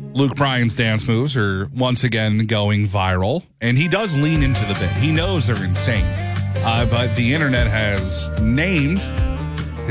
Luke Bryan's dance moves are once again going viral, and he does lean into the bit. He knows they're insane, but the internet has named